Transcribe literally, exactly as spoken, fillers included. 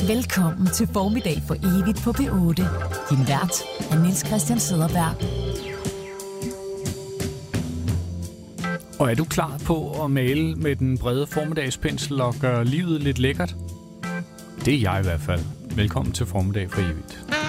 Velkommen til Formiddag for evigt på P otte. Din vært er Niels Christian Cederberg. Og er du klar på at male med den brede formiddagspensel og gøre livet lidt lækkert? Det er jeg i hvert fald. Velkommen til Formiddag for evigt.